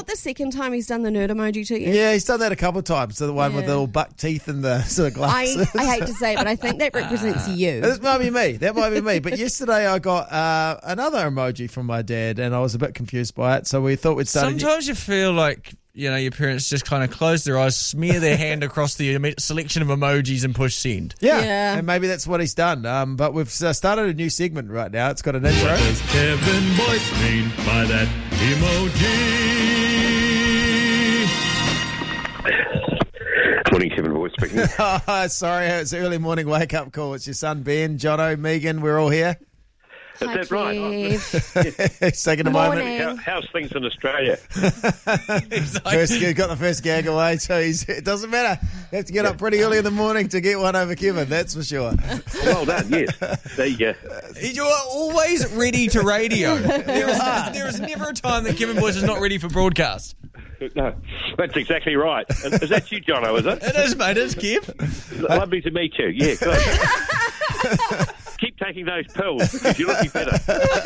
not the second time he's done the nerd emoji to you? Yeah, he's done that a couple of times. So the one with the little buck teeth and the sort of glasses. I hate to say it, but I think that represents you. That might be me. But yesterday I got another emoji from my dad, and I was a bit confused by it. So we thought we'd start. Sometimes you feel like, you know, your parents just kind of close their eyes, smear their hand across the selection of emojis and push send. Yeah. And maybe that's what he's done. But we've started a new segment right now. It's got an intro. What does Kevin Boyce mean by that emoji? 27 Boyce speaking. Sorry, it's an early morning wake-up call. It's your son, Ben, Jono, Megan. We're all here. Is that right? He's taking a moment. How's things in Australia? He's got the first gag away, so it doesn't matter. You have to get up pretty early in the morning to get one over Kevin, that's for sure. Well done, yes. There you go. You're always ready to radio. There is never a time that Kevin Boyce is not ready for broadcast. No, that's exactly right. Is that you, Jono, is it? It is, mate. It's Kev. Lovely to meet you. Yeah, good. Keep taking those pills because you're looking better.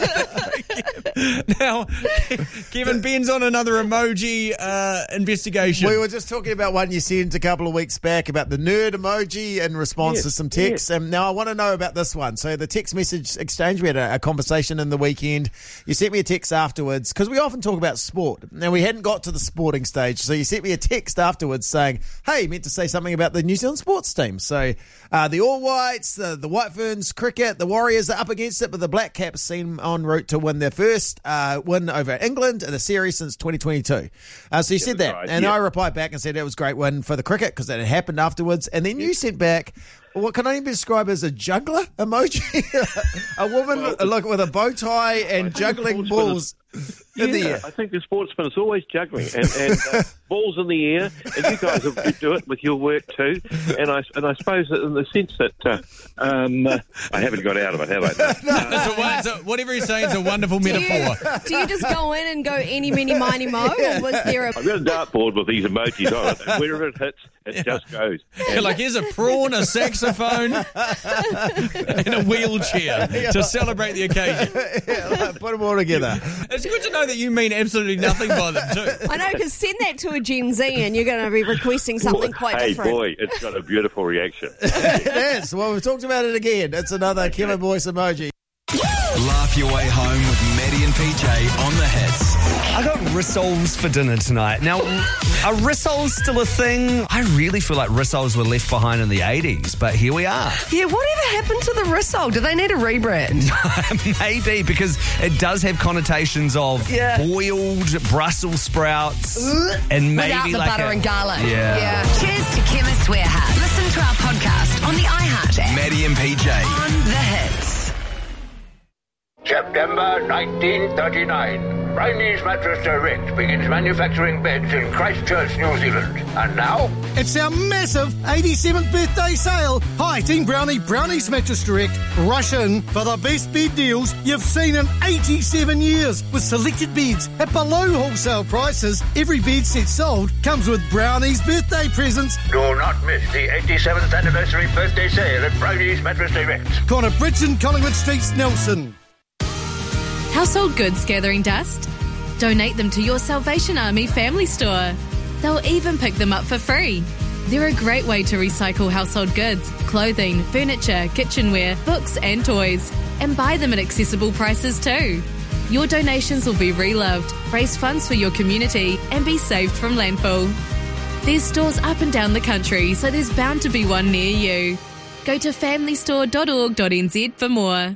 Now, Kevin, Ben's on another emoji investigation. We were just talking about one you sent a couple of weeks back about the nerd emoji in response to some texts. And now I want to know about this one. So the text message exchange, we had a conversation in the weekend. You sent me a text afterwards because we often talk about sport. Now, we hadn't got to the sporting stage. So you sent me a text afterwards saying, hey, you meant to say something about the New Zealand sports team. So the All Whites, the White Ferns cricket, the Warriors are up against it, but the Black Caps seem en route to win their first win over England in the series since 2022. So you said that. Right. And I replied back and said it was a great win for the cricket because that had happened afterwards. And then you sent back what can only be described as a juggler emoji. A woman with a bow tie and juggling balls in the air. I think the sportsman is always juggling and balls in the air, and you guys do it with your work too. And I suppose that in the sense that I haven't got out of it, have I? So whatever he's saying is a wonderful metaphor. Do you just go in and go any, mini, miny, mo? Or was there I've got a dartboard with these emojis on it, and wherever it hits, it just goes. And like, here's a prawn, a saxophone, and a wheelchair to celebrate the occasion. Put them all together. It's good to know that you mean absolutely nothing by them too. I know, because send that to a Gen Z and you're going to be requesting something quite different. Hey boy, it's got a beautiful reaction. It is. Well, we've talked about it again. It's another Kevin Boyce emoji. Laugh your way home with Maddie and PJ on the hits. I got rissoles for dinner tonight. Now, are rissoles still a thing? I really feel like rissoles were left behind in the 80s, but here we are. Yeah, whatever happened to the rissole? Do they need a rebrand? Maybe, because it does have connotations of boiled Brussels sprouts and maybe without the like butter and garlic. Yeah. Cheers to Chemist Warehouse. Listen to our podcast on the iHeart app. Maddie and PJ. On the hits. September 1939. Briney's Mattress Direct begins manufacturing beds in Christchurch, New Zealand. And now, it's our massive 87th birthday sale. Hi, Team Brownie, Brownie's Mattress Direct. Rush in for the best bed deals you've seen in 87 years. With selected beds at below wholesale prices, every bed set sold comes with Brownie's birthday presents. Do not miss the 87th anniversary birthday sale at Briney's Mattress Direct. Corner Bridge and Collingwood Streets, Nelson. Household goods gathering dust? Donate them to your Salvation Army family store. They'll even pick them up for free. They're a great way to recycle household goods, clothing, furniture, kitchenware, books and toys, and buy them at accessible prices too. Your donations will be reloved, raise funds for your community, and be saved from landfill. There's stores up and down the country, so there's bound to be one near you. Go to familystore.org.nz for more.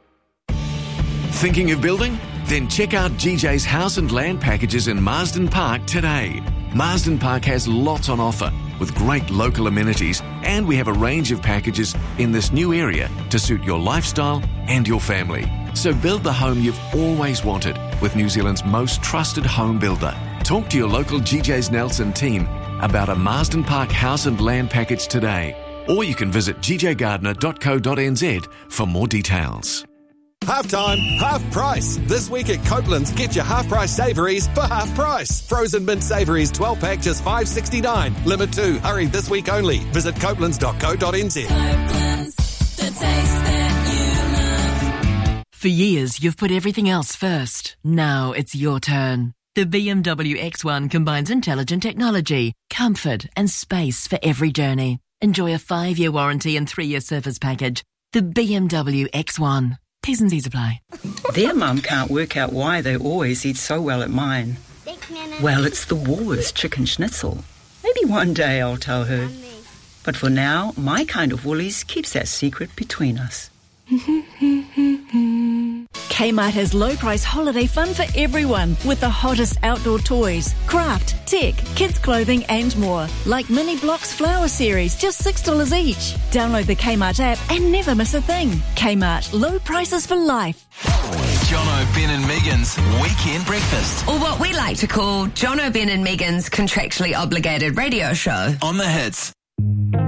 Thinking of building? Then check out GJ's House and Land packages in Marsden Park today. Marsden Park has lots on offer with great local amenities, and we have a range of packages in this new area to suit your lifestyle and your family. So build the home you've always wanted with New Zealand's most trusted home builder. Talk to your local GJ's Nelson team about a Marsden Park House and Land package today, or you can visit gjgardner.co.nz for more details. Half time, half price. This week at Copeland's, get your half price savouries for half price. Frozen mint savouries 12 pack just $5.69. Limit 2. Hurry this week only. Visit copelands.co.nz. Copeland's, the taste that you love. For years, you've put everything else first. Now it's your turn. The BMW X1 combines intelligent technology, comfort and space for every journey. Enjoy a 5-year warranty and 3-year service package. The BMW X1. T's and C's apply. Their mum can't work out why they always eat so well at mine. Well, it's the Woolworths chicken schnitzel. Maybe one day I'll tell her. But for now, my kind of Woolies keeps that secret between us. Kmart has low-price holiday fun for everyone with the hottest outdoor toys, craft, tech, kids clothing and more. Like Mini Blocks Flower Series, just $6 each. Download the Kmart app and never miss a thing. Kmart, low prices for life. Jono, Ben and Megan's Weekend Breakfast. Or what we like to call Jono, Ben and Megan's contractually obligated radio show. On the Hits.